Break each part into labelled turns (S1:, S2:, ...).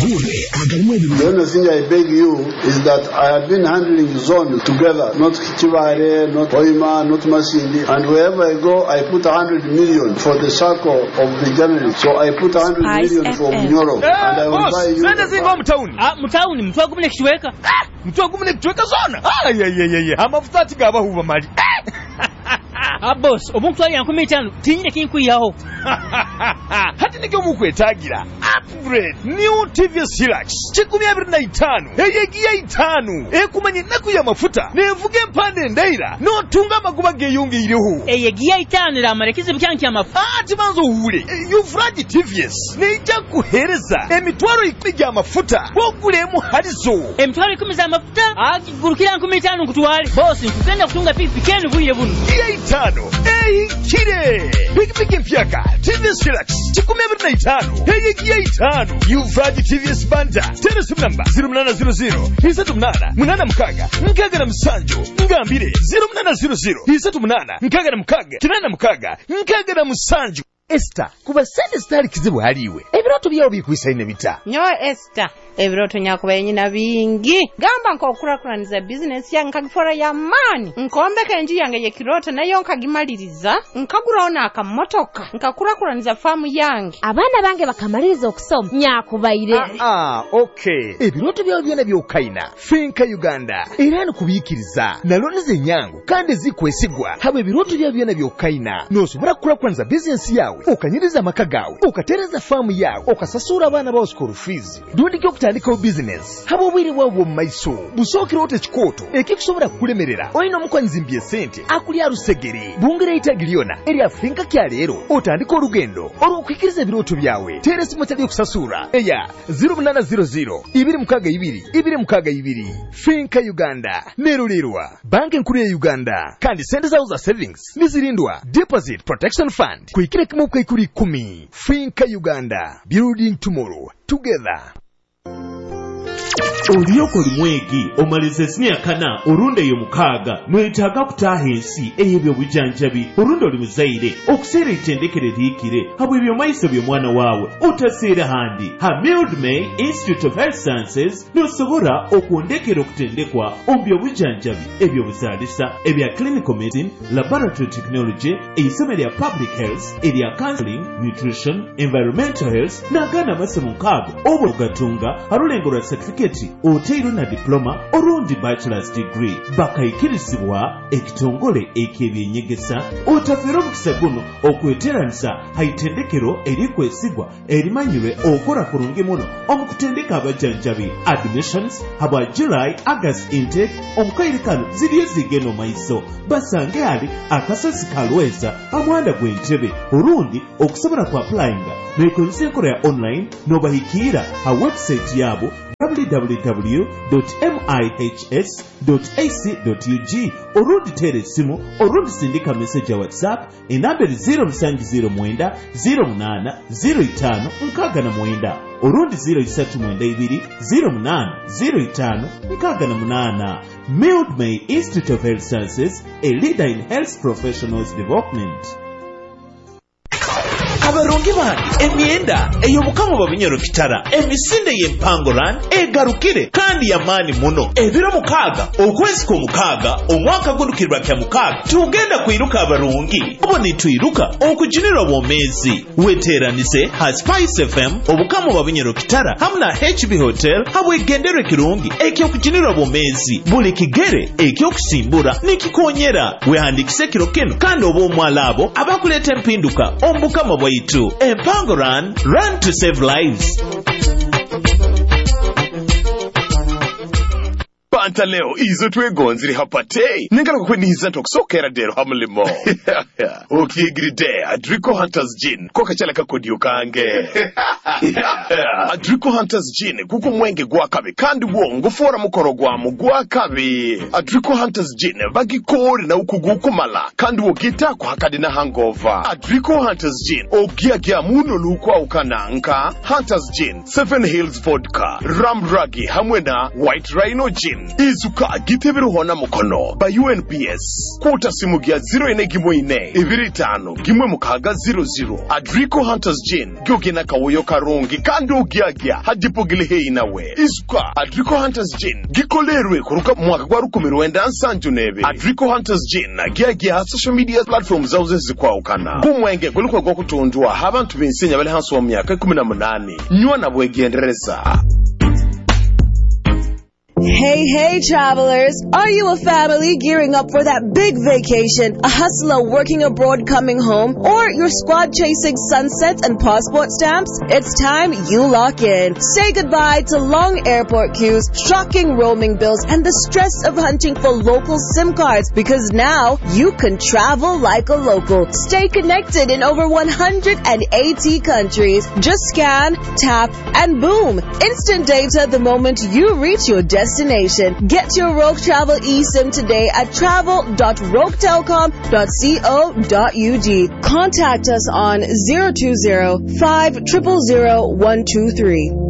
S1: The only thing I beg you is that I have been handling zone together, not Chivare, not Hoima, not Masindi, and wherever I go, I put 100 million for the circle of the journalist. So I put 100 million for Nyoro, and I will buy you.
S2: Mtauni, mtu agumne kichweka.
S3: Mtu agumne kichweka zona. Amafuta tigaba huba mali.
S2: Boss, omuntu ali yankumi cyane tinyine kinkuyaho.
S3: Hati nike mukwetagira. Upgrade new TVS Hilux. 2025. Eyegiye 5. Ekumanye naku ya mafuta. Nevuge mpande ndaira. No tunga makuba geyunge iriho.
S2: Eyegiye 5 la marekize byanki ya mafuta.
S3: Timanzo hure. Yufragi TVS. Neja kuhereza. Emitwaro ikija mafuta. Wogulemu harizo.
S2: Emitwaro ikumiza mafuta. Agurukira 15 kutwale. Boss, nkugenda kutunga pikipiki vuye buno.
S3: Kire Big Mpiaka TVS Hilux 2025 Yufragi TVS Banda Telephone number 0800 38 Mukaga Nkaga na Msanjo Ngambire 0800 38 Nkaga na Mukaga Kinana Mukaga Nkaga na Msanjo Esther kuba sende stari kizibu haliwe ebiroto byawo bikuisaine bita
S4: nyo Esther ebiroto nyakuba yenyina bingi gamba nkokurakuraniza business yange nkagifora ya mani nkombeka enju yange ye kiroto nayo nkagimaliriza nkaguraona akamotoka nkakurakuraniza famu yange
S5: abana bange bakamaliriza okusoma nyakubaire
S3: okay ebiroto byawo byona byokaina Finka Uganda era kubikiriza nalonize nyangu kandi zikwesigwa habe ebiroto byawo byona byokaina nosobora kurakuraniza business yawe ukanyiriza makagawe ukatereza famu yawe ukasasura abana bawo school fees dundi kyo kutandika business habo bwiri bwabo maiso busokiro ote chikoto ekikusobora kulemerera oyino mukwanzimbye sente akuli arusegere bungire itagiliona eri Afrika kya lero otandika olugendo olukwikiriza ebiroto byawe teresi mutali okusasura eya 0800 262 Finka Uganda nerulirwa banki nkuru ya Uganda kandi sente zawo za savings nizirindwa deposit protection fund kuikire kimukwe kuri 10 Finka Uganda building tomorrow together.
S6: Oliyoko limwegi omalize sinyakana orunde yo mukaga mwetaaga kutaha ensi eyebyo bujanjabi orunde oli muzaire okuseera itendekere liikire habwe ebyo maiso byo mwana waawe otaseera handi ha Mildmay Institute of Health Sciences nosobora okwondekera okutendekwa ombyo bujanjabi ebyo buzaalisa ebya clinical medicine, laboratory technology, eisomo lya public health, erya counseling, nutrition, environmental health n'agaana amasomo nkaago oba ogatunga halulengo lwa certificate oteiro na diploma orundi bachelor's degree bakayikirizibwa ekitongole ekebyenyegesa otafero mukisa guno okweteranisa haitendekero erikwesigwa erimanyirwe okora kurungi muno omukutendeka abajanjabi admissions haba July August intake omukairikano ziriyo zigeno maiso basange ali akasozi kalweza amwanda gwentebe orundi okusobora ku applyinga nekonsenkora ya online nobahikira ha website yabo www.mihs.ac.ug orundi tere simu orundi sindika message ya WhatsApp enamberi 079 08 05 69 orundi 032 08 05 68 Mildmay Institute of Health Sciences, a leader in health professionals development. Abarongi bandi emyenda eyo mukamo babinyoro kitara emisinde y'empangoran egarukire kandi yamani muno ebiro mukaga okwezi ko mukaga omwaka gundukirwa kya mukaga tugenda kwiruka abarongi oboni twiruka okujinira bomezi weteranise ha Spice FM obukamo babinyoro kitara hamna HB Hotel habwe gendere kirungi ekyo kujinira bomezi buli kigere ekyo kusimbura nikikonyera wehandikise kirokeno kandi obomwalabo abakuleta empinduka ombukamo bwa to Empangoran, run to save lives.
S7: Panta leo izo twegonziri hapate ningala kukweniza ntokusokera dero hamulimo okigride Adrico Hunters Gin koka chala kakodiyo kange Adrico Hunters Gin kuko mwenge gwakabe kandi wongo fora mukoro gwamu gwakabe Adrico Hunters Gin bagikori na ukugukumala kandi wogita kwa hakadi na hangover Adrico Hunters Gin ogiagia muno lukwa ukananka Hunters Gin 7 Hills Vodka Ramragi hamwe na White Rhino Gin izuka gitebero hona mukono ba UNPS kuta simu gya 04 25 gimwe mukaga 00 Adrico Hunters Gin gyogena kawoyo karungi kandi ugyagya hadipogile hei nawe izuka Adrico Hunters Gin gikolerwe kuruka mwaka gwa 1997 Adrico Hunters Gin gyagya social media platforms zauze zikwawukana kumwenge guliko gwa kutundwa abantu binsenya bali hanso wa myaka 18 nywa na bwegendereza.
S8: Hey travelers, are you a family gearing up for that big vacation, a hustler working abroad coming home, or your squad chasing sunsets and passport stamps? It's time you lock in. Say goodbye to long airport queues, shocking roaming bills, and the stress of hunting for local SIM cards, because now you can travel like a local. Stay connected in over 180 countries. Just scan, tap, and boom! Instant data the moment you reach your destination. Get your Rogue Travel eSIM today at travel.roguetelecom.co.ug. Contact us on 020-500-123.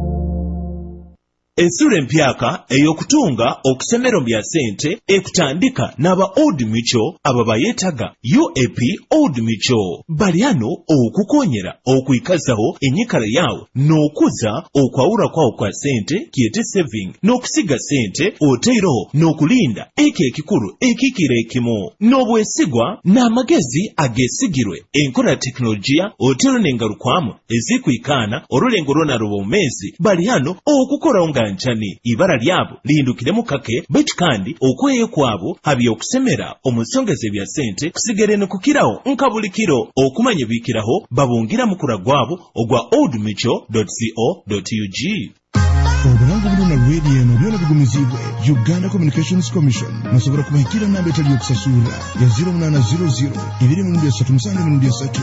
S6: Ensura empyaka eyokutunga okusemero bya sente ekutandika n'aba Old Mutual ababa yetaga UAP Old Mutual baliano okukonyera okuyikazaho enyikala yawo n'okuza okwawura kwawo kwa sente kiyete saving n'okusiga sente oteero n'okulinda ekikulu ekikira ekimu n'obwesigwa n'amagezi agesigirwe enkola teknolojiya oteero n'engalukwamu ezikwikaana olulengo lwona lw'omumezi baliano okukola nchani ibara lyabo lindukiremu kake betu kandi okweyo kwabo habi okusemera omusongeze bya sente kusigere nokukiraho nkabulikiro okumanya bikiraho babungira mukura gwabo ogwa oldmutual.co.ug.
S9: Obulango buluna radio eno byona bigumizibwe Uganda Communications Commission nasobora kubahikira namba etali okusasula ya 0800 237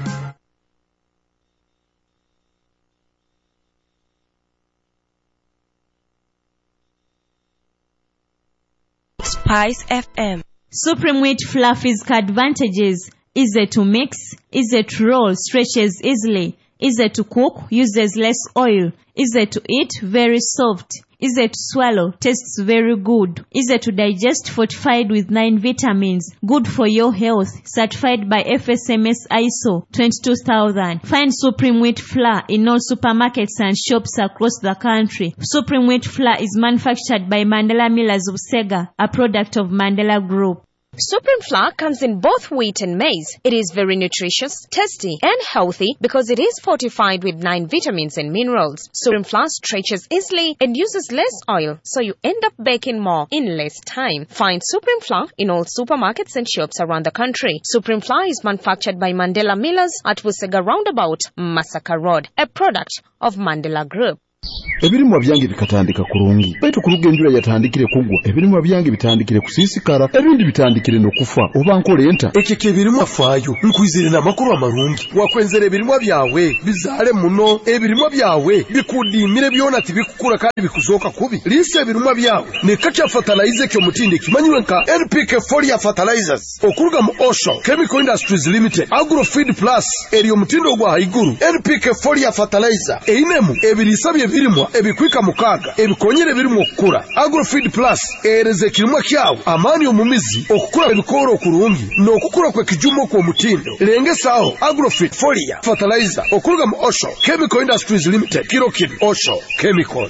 S8: Spice FM.
S10: Supreme Wheat Flour physical advantages: easy to mix, easy to roll, stretches easily, easy to cook, uses less oil, easy to eat, very soft, easy to swallow, tastes very good, easy to digest, fortified with 9 vitamins, good for your health, certified by FSMS ISO 22000. Find Supreme Wheat Flour in all supermarkets and shops across the country. Supreme Wheat Flour is manufactured by Mandela Millers of Sega, a product of Mandela Group.
S11: Supreme Flour comes in both wheat and maize. It is very nutritious, tasty, and healthy because it is fortified with 9 vitamins and minerals. Supreme Flour stretches easily and uses less oil, so you end up baking more in less time. Find Supreme Flour in all supermarkets and shops around the country. Supreme Flour is manufactured by Mandela Millers at Busega Roundabout, Masaka Road, a product of Mandela Group.
S9: Ebirimwa byange bikatandika kurungi baitu kurugenjura yatandikire kugwa ebirimwa byange bitandikire kusisikara ebindi bitandikire nokufa oba nkolenta
S12: ekeke ebirimwa fayo nkwizire namakuru amarungi wakwenzere ebirimwa byawe bizale muno ebirimwa byawe bikudimire byona tibikukura kandi bikuzoka kubi lise ebirimwa byawe ne kacha fertilizer kyo mutinde kimanywe nka NPK Foliar Fertilizers okuruga mu Osho Chemical Industries Limited Agrofeed Plus eriyo mutindo gwa haiguru NPK Foliar Fertilizer einemu ebirisabye birimwa ebikwika mukaga ebikonyere birimo okukura Agrofeed Plus ereze kirimwa kyawo amani omumizi okukura ebikoro kurungi no okukura kwe kijumo kwa mutindo lengesaho Agrofeed Foliar Fertilizer okuruga mu Osho Chemical Industries Limited Kirokid Osho Chemical.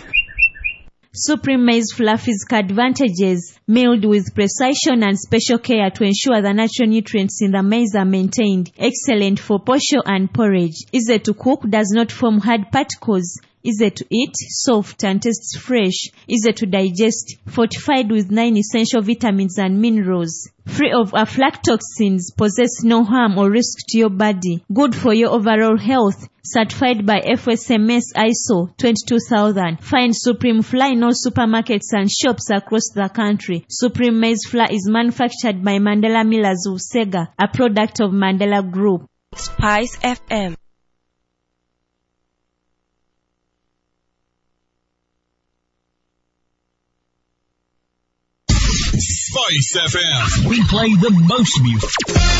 S10: Supreme Maize Flour physical advantages: milled with precision and special care to ensure the natural nutrients in the maize are maintained. Excellent for posho and porridge. Easy to cook, does not form hard particles. Easy to eat, soft and tastes fresh. Easy to digest, fortified with 9 essential vitamins and minerals. Free of aflatoxins, possess no harm or risk to your body. Good for your overall health. Certified by FSMS ISO 22000. Find Supreme Flour in all supermarkets and shops across the country. Supreme Maize Flour is manufactured by Mandela Millers of Sega, a product of Mandela Group.
S8: Spice FM.
S13: Spice FM. We play the most music.